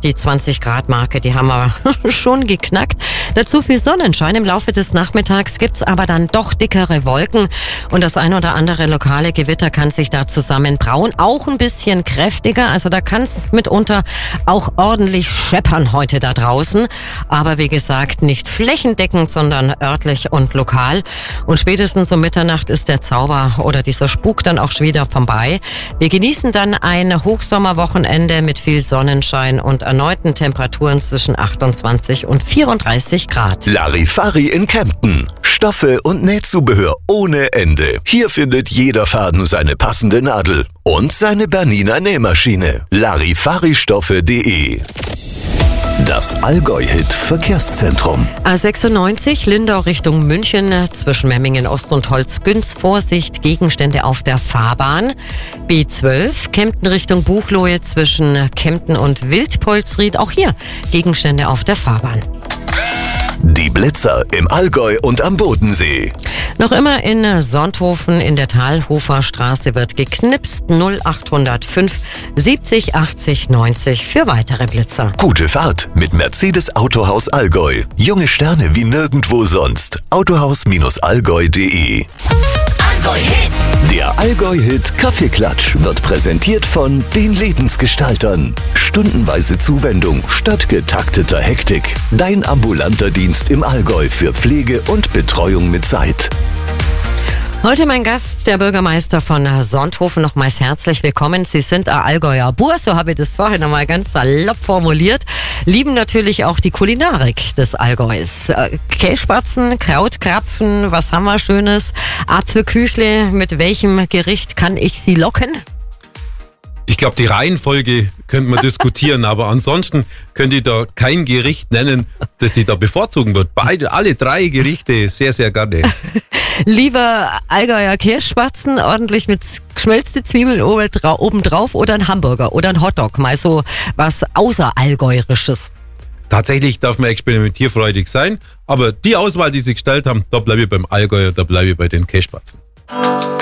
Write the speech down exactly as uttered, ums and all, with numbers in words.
Die zwanzig Grad Marke, die haben wir schon geknackt. Dazu viel Sonnenschein. Im Laufe des Nachmittags gibt's aber dann doch dickere Wolken und das ein oder andere lokale Gewitter kann sich da zusammenbrauen. Auch ein bisschen kräftiger, also da kann's mitunter auch ordentlich scheppern heute da draußen. Aber wie gesagt, nicht flächendeckend, sondern örtlich und lokal. Und spätestens um Mitternacht ist der Zauber oder dieser Spuk dann auch schon wieder vorbei. Wir genießen dann ein Hochsommerwochenende mit viel Sonnenschein und erneuten Temperaturen zwischen achtundzwanzig und vierunddreißig Grad. Larifari in Kempten. Stoffe und Nähzubehör ohne Ende. Hier findet jeder Faden seine passende Nadel und seine Bernina Nähmaschine. Larifaristoffe punkt de. Das Allgäu-Hit Verkehrszentrum. A sechsundneunzig Lindau Richtung München zwischen Memmingen Ost und Holzgünz. Vorsicht, Gegenstände auf der Fahrbahn. B zwölf Kempten Richtung Buchloe zwischen Kempten und Wildpolsried. Auch hier Gegenstände auf der Fahrbahn. Die Blitzer im Allgäu und am Bodensee. Noch immer in Sonthofen in der Talhofer Straße wird geknipst. null acht null fünf siebzig achtzig neunzig für weitere Blitzer. Gute Fahrt mit Mercedes Autohaus Allgäu. Junge Sterne wie nirgendwo sonst. Autohaus Allgäu punkt de. Allgäu-Hit. Der Allgäu-Hit Kaffeeklatsch wird präsentiert von den Lebensgestaltern. Stundenweise Zuwendung statt getakteter Hektik. Dein ambulanter Dienst im Allgäu für Pflege und Betreuung mit Zeit. Heute mein Gast, der Bürgermeister von Sonthofen. Nochmals herzlich willkommen. Sie sind ein Allgäuer Bur, so habe ich das vorhin nochmal ganz salopp formuliert. Lieben natürlich auch die Kulinarik des Allgäus. Kässpatzen, Krautkrapfen, was haben wir Schönes? Apfelküchle, mit welchem Gericht kann ich Sie locken? Ich glaube, die Reihenfolge könnte man diskutieren, aber ansonsten könnte ich da kein Gericht nennen, das sie da bevorzugen wird. Beide, alle drei Gerichte sehr, sehr gerne. Lieber Allgäuer Kässpatzen, ordentlich mit geschmelzte Zwiebeln obendrauf oder ein Hamburger oder ein Hotdog, mal so was außerallgäuerisches. Tatsächlich darf man experimentierfreudig sein, aber die Auswahl, die sie gestellt haben, da bleibe ich beim Allgäuer, da bleibe ich bei den Kässpatzen.